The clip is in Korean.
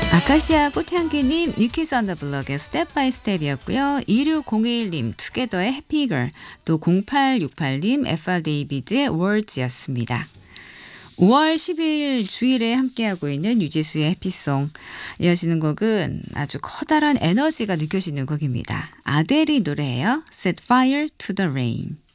아카시아 꽃향기님, 뉴키스 언더 블럭의 스텝 바이 스텝이었고요. 2601님, 투게더의 해피걸, 또 0868님, FR 데이비드의 월즈였습니다. 5월 10일 주일에 함께하고 있는 유지수의 해피송. 이어지는 곡은 아주 커다란 에너지가 느껴지는 곡입니다. 아델이 노래예요. Set Fire to the Rain.